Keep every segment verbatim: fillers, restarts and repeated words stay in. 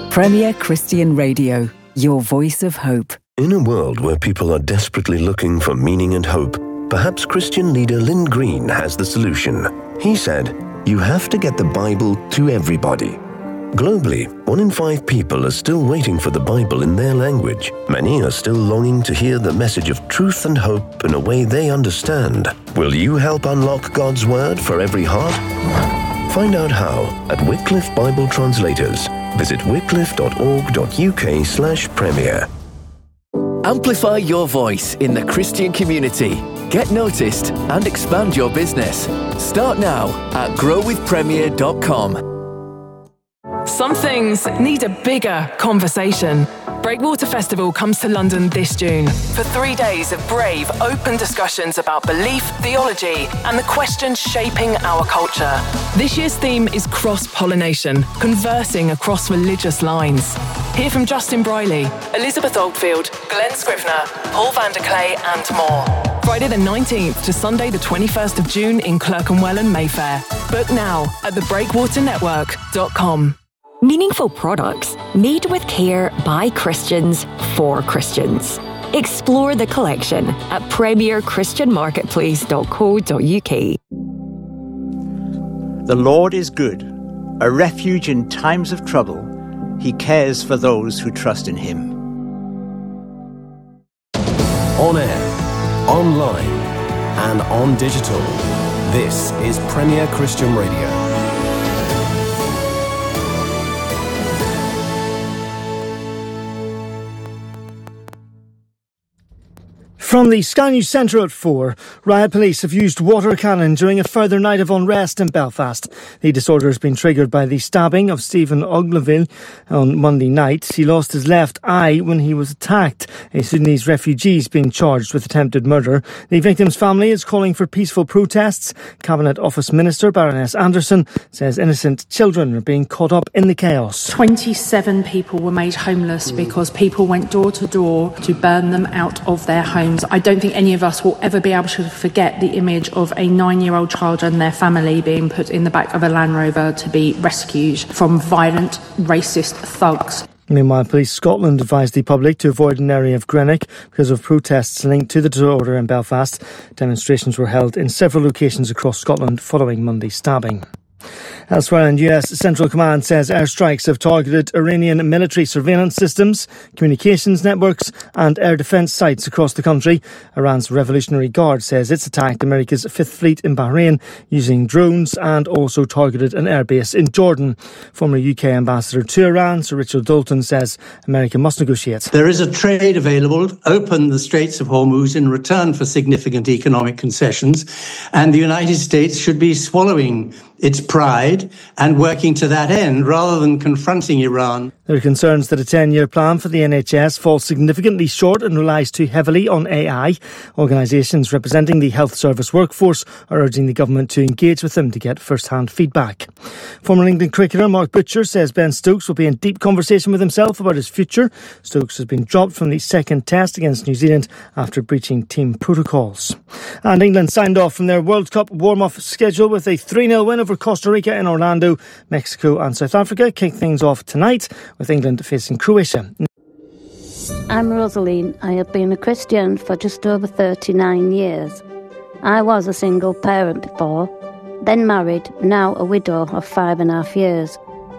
Premier Christian Radio, your voice of hope. In a world where people are desperately looking for meaning and hope, perhaps Christian leader Lynn Green has the solution. He said, "You have to get the Bible to everybody." Globally, one in five people are still waiting for the Bible in their language. Many are still longing to hear the message of truth and hope in a way they understand. Will you help unlock God's Word for every heart? Find out how at Wycliffe Bible Translators. Visit wycliffe.org.uk slash premier. Amplify your voice in the Christian community. Get noticed and expand your business. Start now at grow with premier dot com. Some things need a bigger conversation. Breakwater Festival comes to London this June for three days of brave, open discussions about belief, theology, and the questions shaping our culture. This year's theme is cross-pollination, conversing across religious lines. Hear from Justin Briley, Elizabeth Oldfield, Glenn Scrivener, Paul van der Clay, and more. Friday the nineteenth to Sunday the twenty-first of June in Clerkenwell and Mayfair. Book now at the breakwater network dot com. Meaningful products made with care by Christians for Christians. Explore the collection at premier christian marketplace dot co dot uk. The Lord is good, a refuge in times of trouble. He cares for those who trust in him. On air, online, and on digital. This is Premier Christian Radio. From the Sky News Centre at four, riot police have used water cannon during a further night of unrest in Belfast. The disorder has been triggered by the stabbing of Stephen Ogilvie on Monday night. He lost his left eye when he was attacked. A Sudanese refugee is being charged with attempted murder. The victim's family is calling for peaceful protests. Cabinet Office Minister Baroness Anderson says innocent children are being caught up in the chaos. twenty-seven people were made homeless because people went door to door to burn them out of their homes. I don't think any of us will ever be able to forget the image of a nine-year-old child and their family being put in the back of a Land Rover to be rescued from violent, racist thugs. Meanwhile, Police Scotland advised the public to avoid an area of Greenock because of protests linked to the disorder in Belfast. Demonstrations were held in several locations across Scotland following Monday's stabbing. Elsewhere, in U S Central Command says airstrikes have targeted Iranian military surveillance systems, communications networks and air defence sites across the country. Iran's Revolutionary Guard says it's attacked America's Fifth Fleet in Bahrain using drones and also targeted an airbase in Jordan. Former U K ambassador to Iran, Sir Richard Dalton, says America must negotiate. There is a trade available, open the Straits of Hormuz in return for significant economic concessions, and the United States should be swallowing its pride and working to that end rather than confronting Iran. There are concerns that a ten-year plan for the N H S falls significantly short and relies too heavily on A I. Organisations representing the health service workforce are urging the government to engage with them to get first-hand feedback. Former England cricketer Mark Butcher says Ben Stokes will be in deep conversation with himself about his future. Stokes has been dropped from the second test against New Zealand after breaching team protocols. And England signed off from their World Cup warm-up schedule with a three nil win over Costa Rica in Orlando. Mexico and South Africa kick things off tonight, with England facing Croatia. I'm Rosaline. I have been a Christian for just over thirty-nine years. I was a single parent before, then married, now a widow of five and a half years.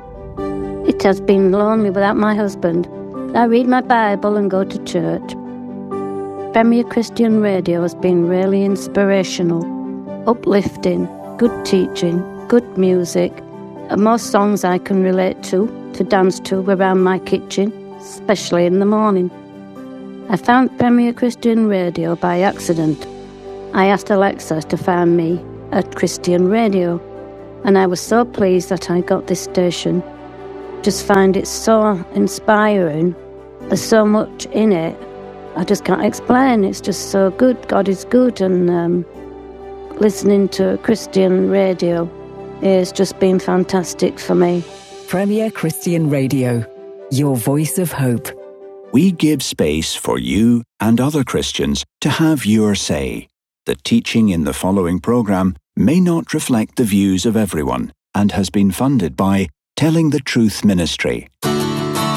It has been lonely without my husband. I read my Bible and go to church. Premier Christian Radio has been really inspirational, uplifting, good teaching, good music, and most songs I can relate to, to dance to around my kitchen, especially in the morning. I found Premier Christian Radio by accident. I asked Alexa to find me at Christian Radio, and I was so pleased that I got this station. Just find it so inspiring. There's so much in it. I just can't explain. It's just so good. God is good, and um, listening to Christian Radio has just been fantastic for me. Premier Christian Radio, your voice of hope. We give space for you and other Christians to have your say. The teaching in the following programme may not reflect the views of everyone and has been funded by Telling the Truth Ministry.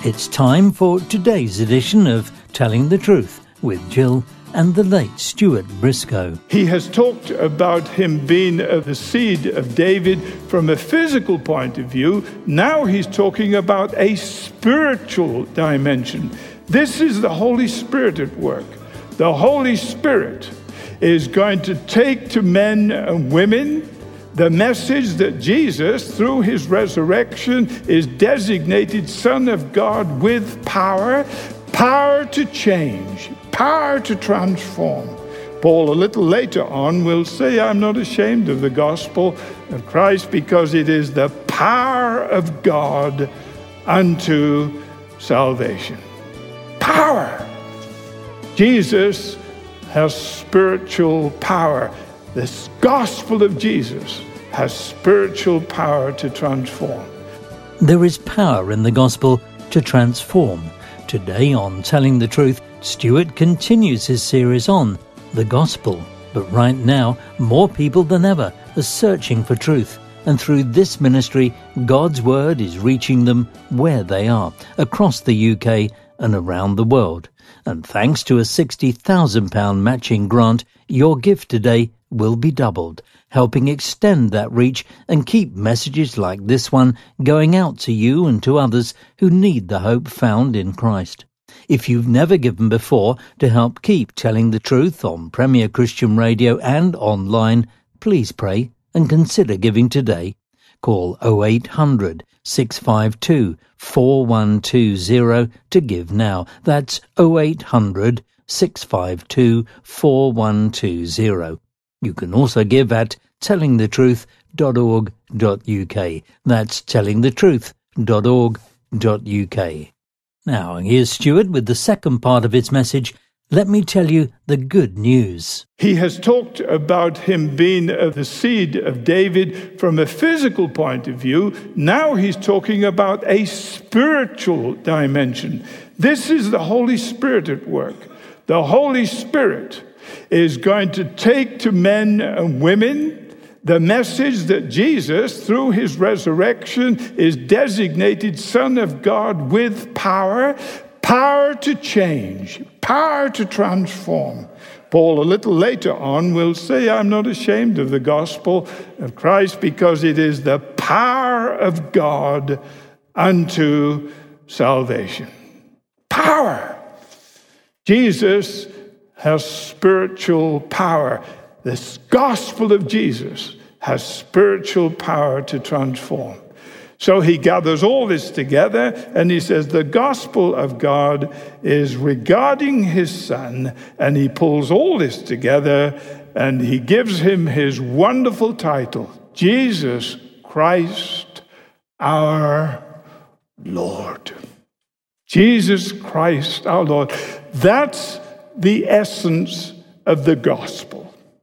It's time for today's edition of Telling the Truth with Jill and the late Stuart Briscoe. He has talked about him being of the seed of David from a physical point of view. Now he's talking about a spiritual dimension. This is the Holy Spirit at work. The Holy Spirit is going to take to men and women the message that Jesus, through his resurrection, is designated Son of God with power, power to change, power to transform. Paul, a little later on, will say, I'm not ashamed of the gospel of Christ because it is the power of God unto salvation. Power. Jesus has spiritual power. This gospel of Jesus has spiritual power to transform. There is power in the gospel to transform. Today on Telling the Truth, Stuart continues his series on the gospel. But right now, more people than ever are searching for truth. And through this ministry, God's word is reaching them where they are, across the U K and around the world. And thanks to a sixty thousand pounds matching grant, your gift today will be doubled, helping extend that reach and keep messages like this one going out to you and to others who need the hope found in Christ. If you've never given before to help keep telling the truth on Premier Christian Radio and online, please pray and consider giving today. Call oh eight hundred, six five two, four one two zero to give now. That's oh eight hundred, six five two, four one two zero. You can also give at telling the truth dot org dot U K. That's telling the truth dot org dot U K. Now, here's Stuart with the second part of his message. Let me tell you the good news. He has talked about him being of the seed of David from a physical point of view. Now he's talking about a spiritual dimension. This is the Holy Spirit at work. The Holy Spirit is going to take to men and women the message that Jesus, through his resurrection, is designated Son of God with power, power to change, power to transform. Paul, a little later on, will say, I'm not ashamed of the gospel of Christ because it is the power of God unto salvation. Power. Jesus has spiritual power. This gospel of Jesus has spiritual power to transform. So he gathers all this together and he says the gospel of God is regarding his Son, and he pulls all this together and he gives him his wonderful title, Jesus Christ our Lord. Jesus Christ our Lord. That's the essence of the gospel.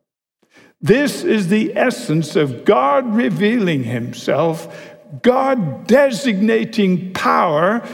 This is the essence of God revealing himself, God designating power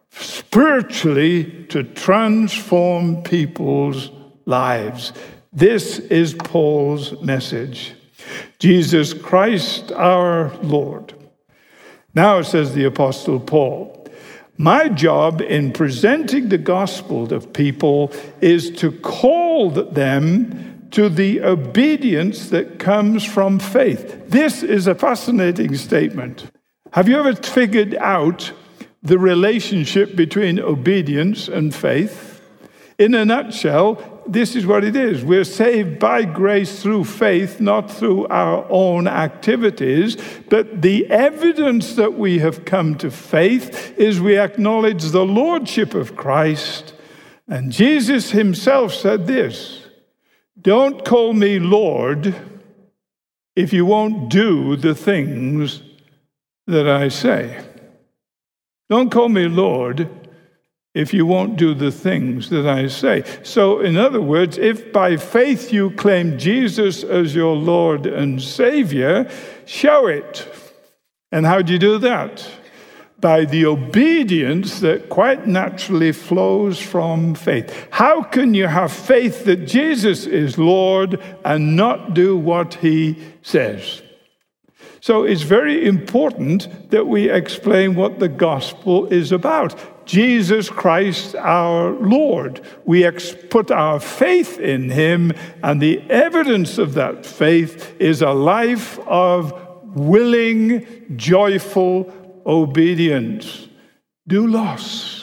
spiritually to transform people's lives. This is Paul's message. Jesus Christ our Lord. Now, says the Apostle Paul, my job in presenting the gospel to people is to call them to the obedience that comes from faith. This is a fascinating statement. Have you ever figured out the relationship between obedience and faith? In a nutshell, this is what it is. We're saved by grace through faith, not through our own activities. But the evidence that we have come to faith is we acknowledge the lordship of Christ. And Jesus himself said this, don't call me Lord if you won't do the things that I say. Don't call me Lord if you won't do the things that I say. So, in other words, if by faith you claim Jesus as your Lord and Savior, show it. And how do you do that? By the obedience that quite naturally flows from faith. How can you have faith that Jesus is Lord and not do what he says? So it's very important that we explain what the gospel is about. Jesus Christ our Lord. We ex- put our faith in him, and the evidence of that faith is a life of willing, joyful obedience. Doulos,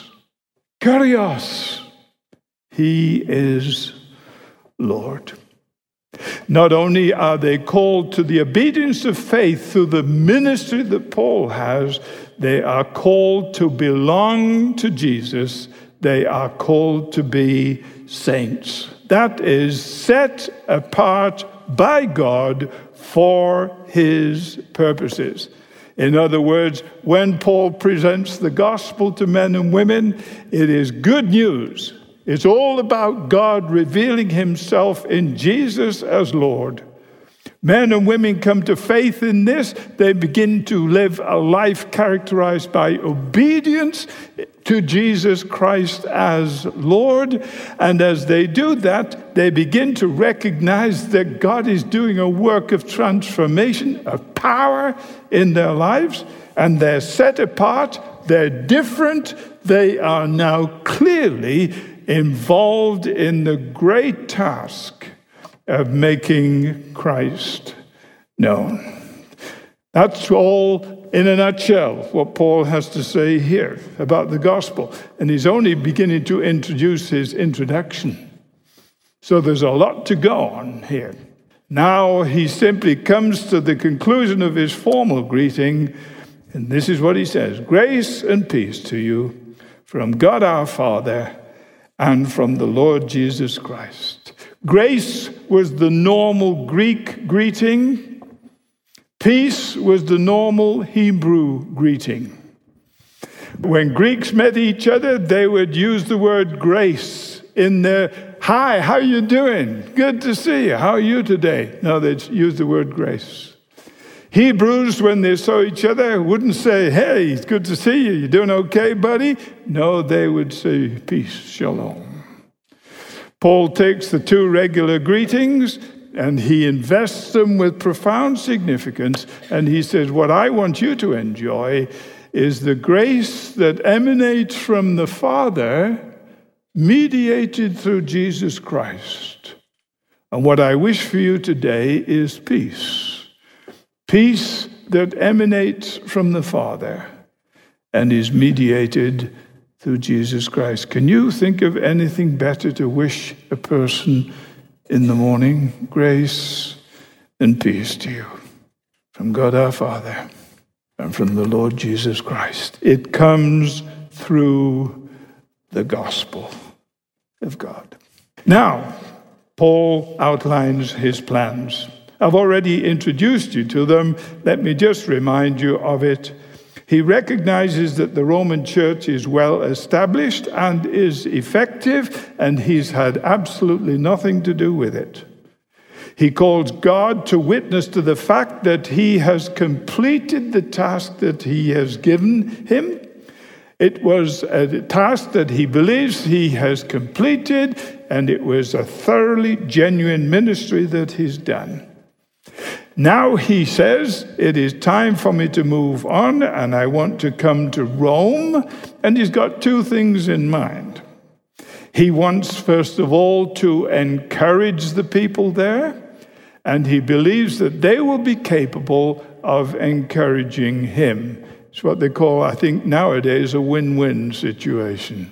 Kyrios, he is Lord. Not only are they called to the obedience of faith through the ministry that Paul has, they are called to belong to Jesus. They are called to be saints. That is set apart by God for his purposes. In other words, when Paul presents the gospel to men and women, it is good news. It's all about God revealing himself in Jesus as Lord. Men and women come to faith in this. They begin to live a life characterized by obedience to Jesus Christ as Lord. And as they do that, they begin to recognize that God is doing a work of transformation, of power in their lives. And they're set apart. They're different. They are now clearly involved in the great task of making Christ known. That's all, in a nutshell, what Paul has to say here about the gospel. And he's only beginning to introduce his introduction. So there's a lot to go on here. Now he simply comes to the conclusion of his formal greeting, and this is what he says: grace and peace to you from God our Father and from the Lord Jesus Christ. Grace was the normal Greek greeting. Peace was the normal Hebrew greeting. When Greeks met each other, they would use the word grace in their, hi, how you doing? Good to see you. How are you today? No, they'd use the word grace. Hebrews, when they saw each other, wouldn't say, hey, it's good to see you. You doing okay, buddy? No, they would say, peace, shalom. Paul takes the two regular greetings and he invests them with profound significance. And he says, what I want you to enjoy is the grace that emanates from the Father, mediated through Jesus Christ. And what I wish for you today is peace. Peace that emanates from the Father and is mediated through Jesus Christ. Can you think of anything better to wish a person in the morning? Grace and peace to you from God our Father and from the Lord Jesus Christ. It comes through the gospel of God. Now, Paul outlines his plans. I've already introduced you to them. Let me just remind you of it. He recognizes that the Roman Church is well established and is effective, and he's had absolutely nothing to do with it. He calls God to witness to the fact that he has completed the task that he has given him. It was a task that he believes he has completed, and it was a thoroughly genuine ministry that he's done. Now he says, it is time for me to move on, and I want to come to Rome. And he's got two things in mind. He wants, first of all, to encourage the people there, and he believes that they will be capable of encouraging him. It's what they call, I think, nowadays, a win-win situation.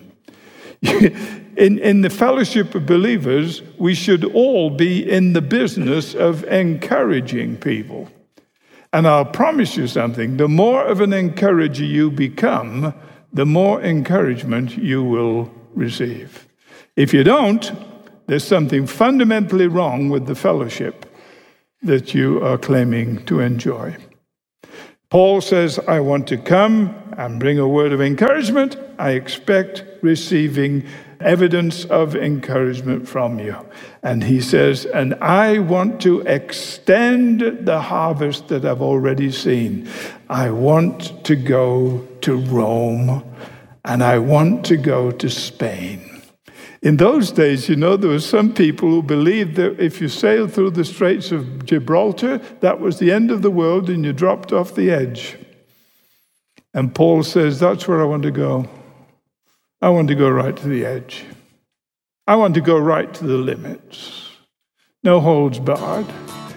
In, in the fellowship of believers, we should all be in the business of encouraging people. And I'll promise you something, the more of an encourager you become, the more encouragement you will receive. If you don't, there's something fundamentally wrong with the fellowship that you are claiming to enjoy. Paul says, I want to come and bring a word of encouragement. I expect receiving evidence of encouragement from you. And he says, and I want to extend the harvest that I've already seen. I want to go to Rome, and I want to go to Spain. In those days, you know, there were some people who believed that if you sailed through the Straits of Gibraltar, that was the end of the world and you dropped off the edge. And Paul says, that's where I want to go. I want to go right to the edge. I want to go right to the limits. No holds barred.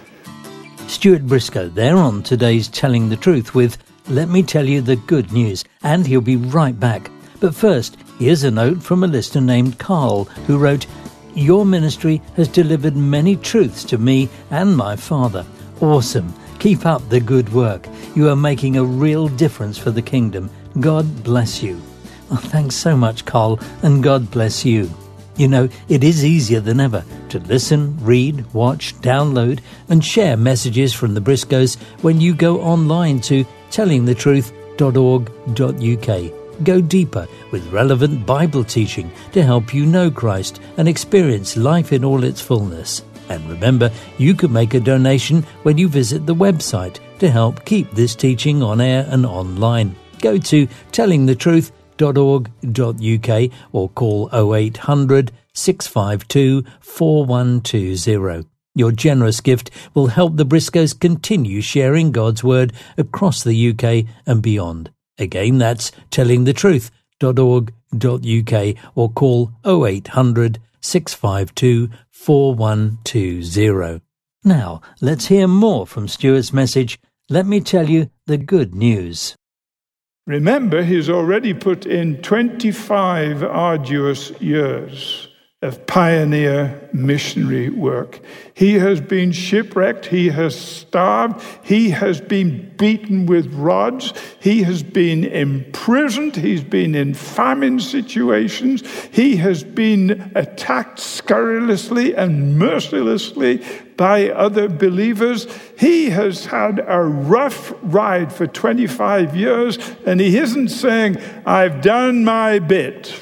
Stuart Briscoe there on today's Telling the Truth with Let Me Tell You the Good News, and he'll be right back. But first, here's a note from a listener named Carl, who wrote, "Your ministry has delivered many truths to me and my father. Awesome. Keep up the good work. You are making a real difference for the kingdom. God bless you." Oh, thanks so much, Carl, and God bless you. You know, it is easier than ever to listen, read, watch, download, and share messages from the Briscoes when you go online to telling the truth dot org dot U K. Go deeper with relevant Bible teaching to help you know Christ and experience life in all its fullness. And remember, you can make a donation when you visit the website to help keep this teaching on air and online. Go to telling the truth dot org dot U K or call oh eight hundred, six five two, four one two zero. Your generous gift will help the Briscoes continue sharing God's Word across the U K and beyond. Again, that's telling the truth dot org dot U K or call oh eight hundred, six five two, four one two zero. Now, let's hear more from Stuart's message, Let Me Tell You the Good News. Remember, he's already put in twenty-five arduous years of pioneer missionary work. He has been shipwrecked, he has starved, he has been beaten with rods, he has been imprisoned, he's been in famine situations, he has been attacked scurrilously and mercilessly by other believers. He has had a rough ride for twenty-five years, and he isn't saying, I've done my bit.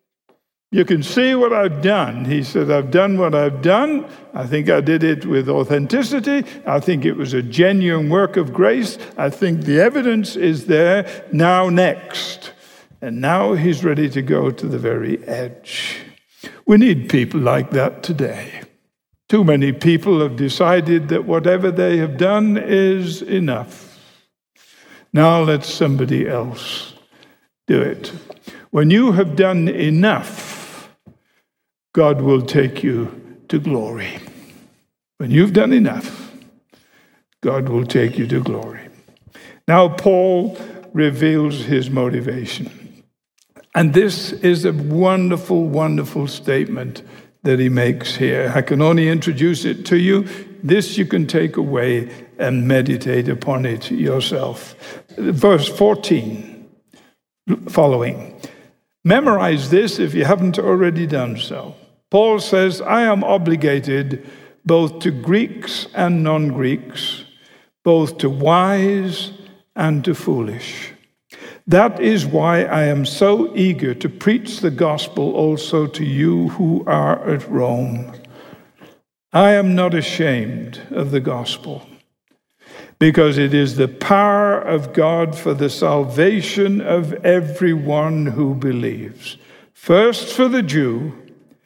You can see what I've done. He said, I've done what I've done. I think I did it with authenticity. I think it was a genuine work of grace. I think the evidence is there. Now next. And now he's ready to go to the very edge. We need people like that today. Too many people have decided that whatever they have done is enough. Now let somebody else do it. When you have done enough, God will take you to glory. When you've done enough, God will take you to glory. Now Paul reveals his motivation. And this is a wonderful, wonderful statement that he makes here. I can only introduce it to you. This you can take away and meditate upon it yourself. Verse fourteen, following. Memorize this if you haven't already done so. Paul says, I am obligated both to Greeks and non-Greeks, both to wise and to foolish. That is why I am so eager to preach the gospel also to you who are at Rome. I am not ashamed of the gospel, because it is the power of God for the salvation of everyone who believes. First for the Jew,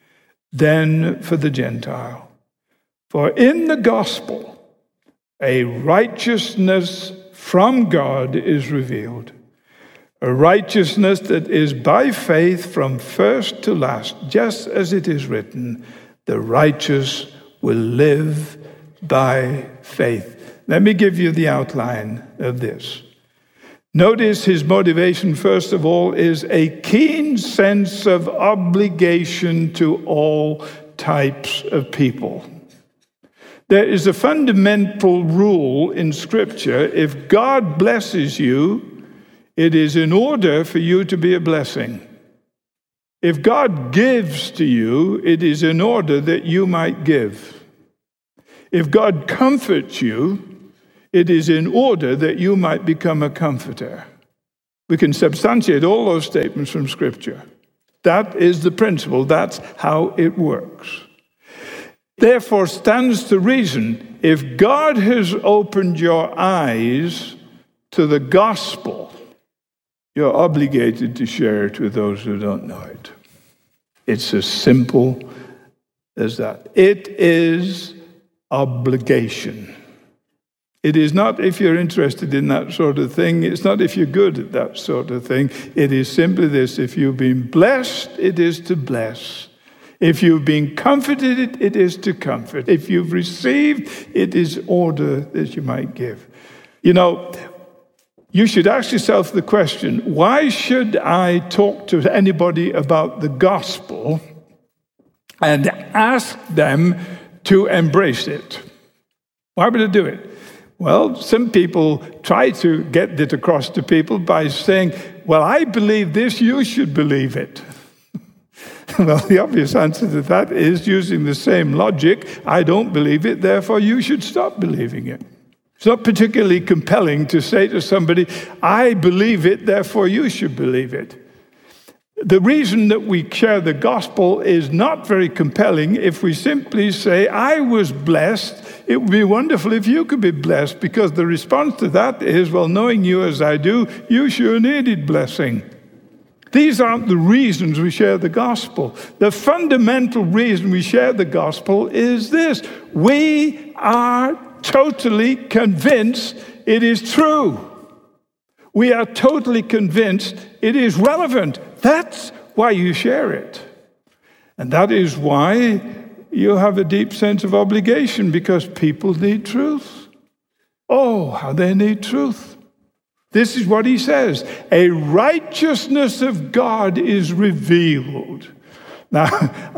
then for the Gentile. For in the gospel, a righteousness from God is revealed, a righteousness that is by faith from first to last, just as it is written, the righteous will live by faith. Let me give you the outline of this. Notice his motivation, first of all, is a keen sense of obligation to all types of people. There is a fundamental rule in Scripture. If God blesses you, it is in order for you to be a blessing. If God gives to you, it is in order that you might give. If God comforts you, it is in order that you might become a comforter. We can substantiate all those statements from Scripture. That is the principle. That's how it works. Therefore stands to reason, if God has opened your eyes to the gospel, you're obligated to share it with those who don't know it. It's as simple as that. It is obligation. It is not if you're interested in that sort of thing. It's not if you're good at that sort of thing. It is simply this: if you've been blessed, it is to bless. If you've been comforted, it is to comfort. If you've received, it is order that you might give. You know, you should ask yourself the question, why should I talk to anybody about the gospel and ask them to embrace it? Why would I do it? Well, some people try to get it across to people by saying, well, I believe this, you should believe it. Well, the obvious answer to that is, using the same logic, I don't believe it, therefore you should stop believing it. It's not particularly compelling to say to somebody, I believe it, therefore you should believe it. The reason that we share the gospel is not very compelling if we simply say, I was blessed, it would be wonderful if you could be blessed, because the response to that is, well, knowing you as I do, you sure needed blessing. These aren't the reasons we share the gospel. The fundamental reason we share the gospel is this: we are totally convinced it is true. We are totally convinced it is relevant. That's why you share it. And that is why you have a deep sense of obligation, because people need truth. Oh, how they need truth. This is what he says: a righteousness of God is revealed. Now,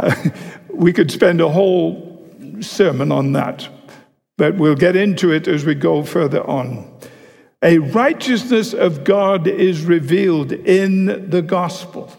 we could spend a whole sermon on that, but we'll get into it as we go further on. A righteousness of God is revealed in the gospel.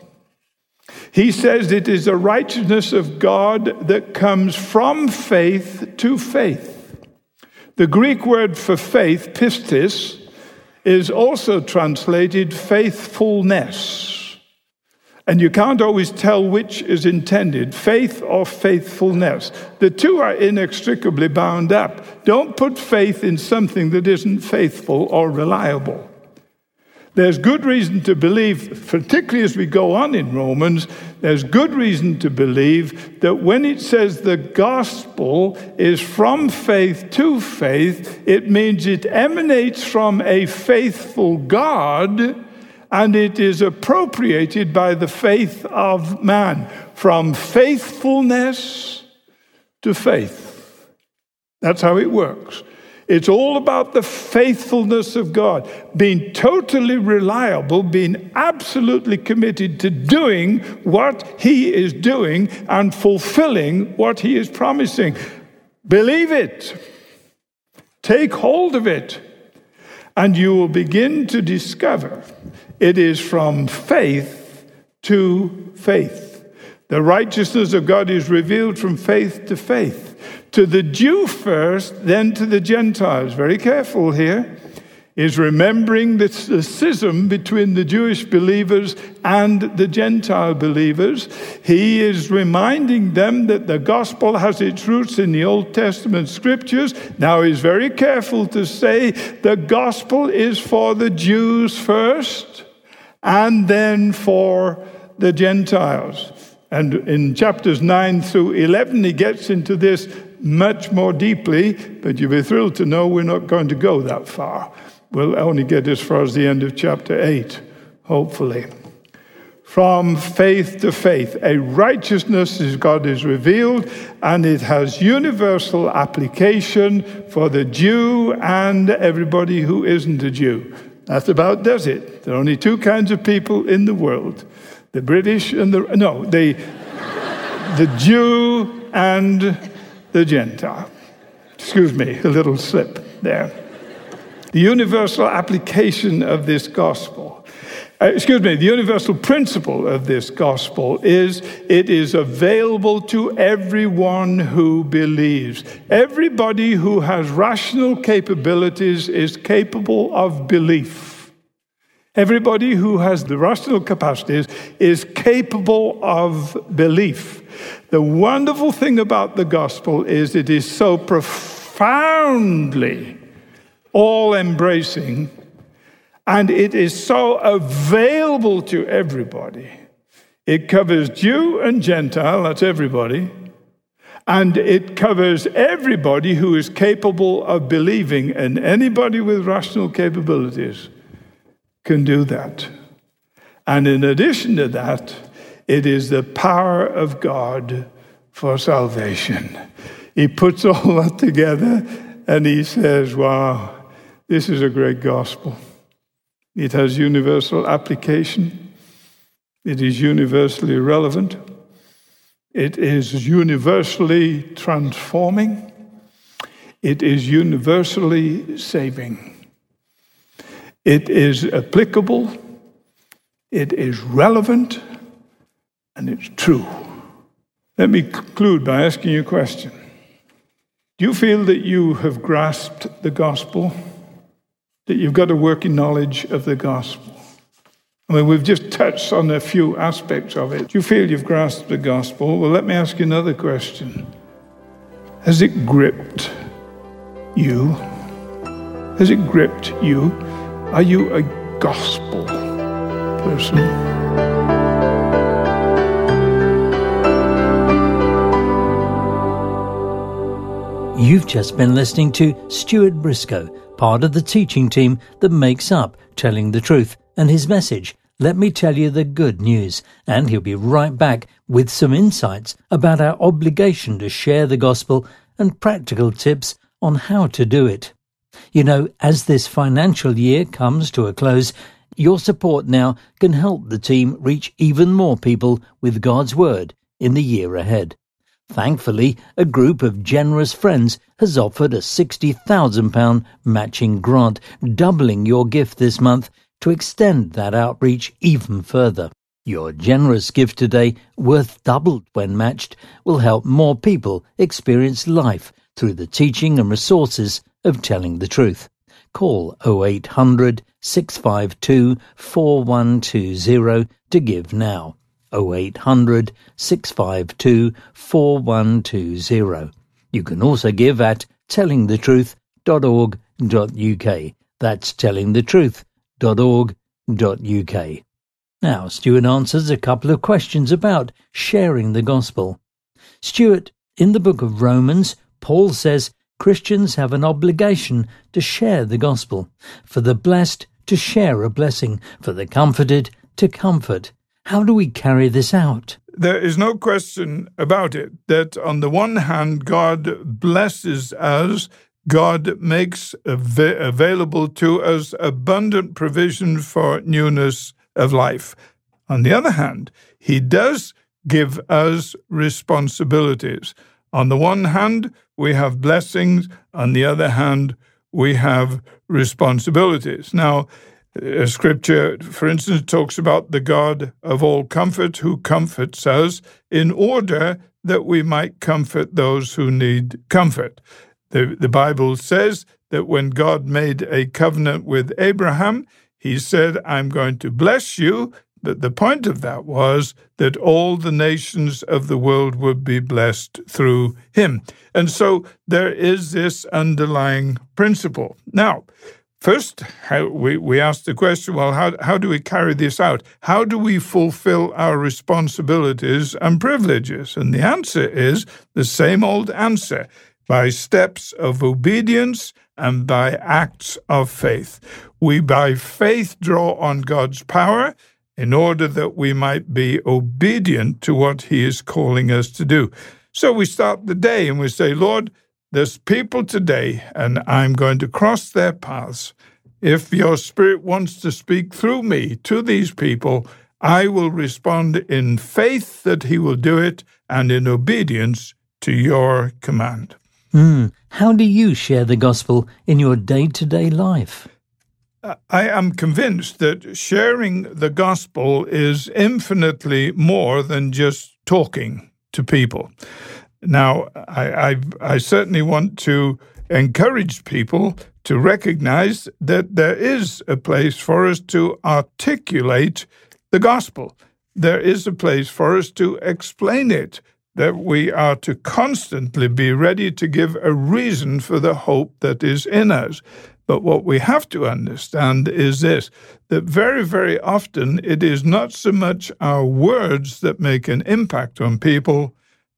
He says it is a righteousness of God that comes from faith to faith. The Greek word for faith, pistis, is also translated faithfulness. And you can't always tell which is intended, faith or faithfulness. The two are inextricably bound up. Don't put faith in something that isn't faithful or reliable. There's good reason to believe, particularly as we go on in Romans, there's good reason to believe that when it says the gospel is from faith to faith, it means it emanates from a faithful God, and it is appropriated by the faith of man, from faithfulness to faith. That's how it works. It's all about the faithfulness of God, being totally reliable, being absolutely committed to doing what he is doing and fulfilling what he is promising. Believe it. Take hold of it. And you will begin to discover it is from faith to faith. The righteousness of God is revealed from faith to faith. To the Jew first, then to the Gentiles. Very careful here. Is remembering the, the schism between the Jewish believers and the Gentile believers. He is reminding them that the gospel has its roots in the Old Testament scriptures. Now he's very careful to say the gospel is for the Jews first and then for the Gentiles. And in chapters nine through eleven, he gets into this much more deeply, but you'll be thrilled to know we're not going to go that far. We'll only get as far as the end of chapter eight, hopefully. From faith to faith, a righteousness as God is revealed, and it has universal application for the Jew and everybody who isn't a Jew. That about does it. There are only two kinds of people in the world. The British and the, no, the, the Jew and the Gentile. Excuse me, a little slip there. The universal application of this gospel, uh, excuse me, the universal principle of this gospel is it is available to everyone who believes. Everybody who has rational capabilities is capable of belief. Everybody who has the rational capacities is capable of belief. The wonderful thing about the gospel is it is so profoundly all-embracing, and it is so available to everybody. It covers Jew and Gentile, that's everybody, And it covers everybody who is capable of believing, and anybody with rational capabilities can do that. And in addition to that, it is the power of God for salvation. He puts all that together and he says, wow, this is a great gospel. It has universal application. It is universally relevant. It is universally transforming. It is universally saving. It is applicable. It is relevant. And it's true. Let me conclude by asking you a question. Do you feel that you have grasped the gospel? That you've got a working knowledge of the gospel? I mean, we've just touched on a few aspects of it. Do you feel you've grasped the gospel? Well, let me ask you another question. Has it gripped you? Has it gripped you? Are you a gospel person? You've just been listening to Stuart Briscoe, part of the teaching team that makes up Telling the Truth, and his message, Let Me Tell You the Good News. And he'll be right back with some insights about our obligation to share the gospel and practical tips on how to do it. You know, as this financial year comes to a close, your support now can help the team reach even more people with God's Word in the year ahead. Thankfully, a group of generous friends has offered a sixty thousand pounds matching grant, doubling your gift this month to extend that outreach even further. Your generous gift today, worth doubled when matched, will help more people experience life through the teaching and resources of Telling the Truth. Call oh eight hundred, six five two, four one two zero to give now. oh eight hundred, six five two, four one two zero. You can also give at telling the truth dot org dot U K. That's telling the truth dot org dot U K. Now, Stuart answers a couple of questions about sharing the gospel. Stuart, in the book of Romans, Paul says Christians have an obligation to share the gospel, for the blessed to share a blessing, for the comforted to comfort. How do we carry this out? There is no question about it that on the one hand, God blesses us. God makes av- available to us abundant provision for newness of life. On the other hand, he does give us responsibilities. On the one hand, we have blessings. On the other hand, we have responsibilities. Now, Uh, Scripture, for instance, talks about the God of all comfort who comforts us in order that we might comfort those who need comfort. The, the Bible says that when God made a covenant with Abraham, he said, I'm going to bless you, but the point of that was that all the nations of the world would be blessed through him. And so there is this underlying principle. Now, First, how, we, we asked the question, well, how, how do we carry this out? How do we fulfill our responsibilities and privileges? And the answer is the same old answer, by steps of obedience and by acts of faith. We, by faith, draw on God's power in order that we might be obedient to what he is calling us to do. So we start the day and we say, Lord, there's people today, and I'm going to cross their paths. If your Spirit wants to speak through me to these people, I will respond in faith that he will do it and in obedience to your command. Mm. How do you share the gospel in your day-to-day life? I am convinced that sharing the gospel is infinitely more than just talking to people. Now, I, I, I certainly want to encourage people to recognize that there is a place for us to articulate the gospel. There is a place for us to explain it, that we are to constantly be ready to give a reason for the hope that is in us. But what we have to understand is this, that very, very often it is not so much our words that make an impact on people,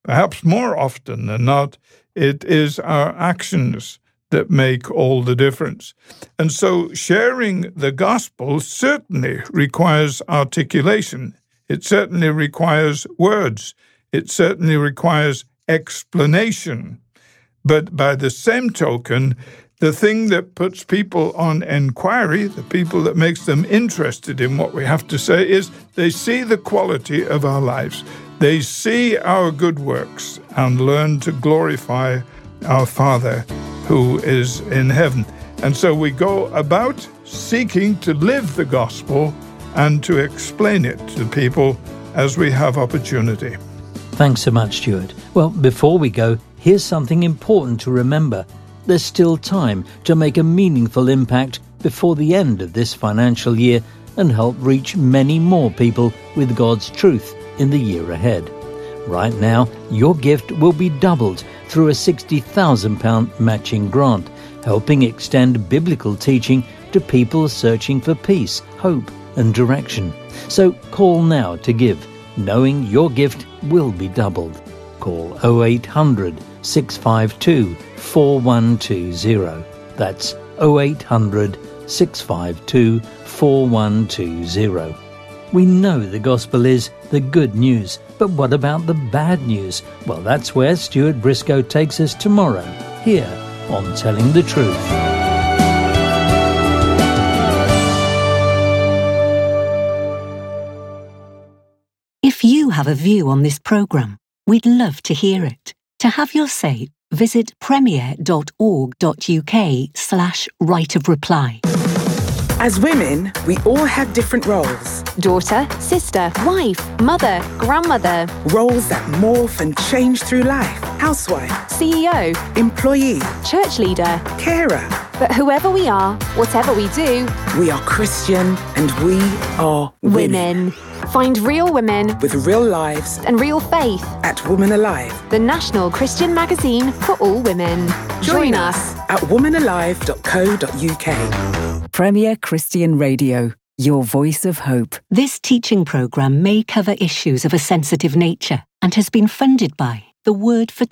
perhaps more often than not, it is our actions that make all the difference. And so sharing the gospel certainly requires articulation. It certainly requires words. It certainly requires explanation. But by the same token, the thing that puts people on inquiry, the people that makes them interested in what we have to say, is they see the quality of our lives. They see our good works and learn to glorify our Father who is in heaven. And so we go about seeking to live the gospel and to explain it to people as we have opportunity. Thanks so much, Stuart. Well, before we go, here's something important to remember. There's still time to make a meaningful impact before the end of this financial year and help reach many more people with God's truth in the year ahead. Right now, your gift will be doubled through a sixty thousand pounds matching grant, helping extend biblical teaching to people searching for peace, hope and direction. So call now to give, knowing your gift will be doubled. Call oh eight hundred, six five two, four one two zero. That's oh eight hundred, six five two, four one two zero. We know the gospel is the good news, but what about the bad news? Well, that's where Stuart Briscoe takes us tomorrow, here on Telling the Truth. If you have a view on this programme, we'd love to hear it. To have your say, visit premier.org.uk slash right of reply. As women, we all have different roles. Daughter, sister, wife, mother, grandmother. Roles that morph and change through life. Housewife, C E O, employee, church leader, carer. But whoever we are, whatever we do, we are Christian and we are women. women. Find real women with real lives and real faith at Woman Alive, the national Christian magazine for all women. Join, Join us at woman alive dot co dot uk. Premier Christian Radio, your voice of hope. This teaching programme may cover issues of a sensitive nature and has been funded by the Word for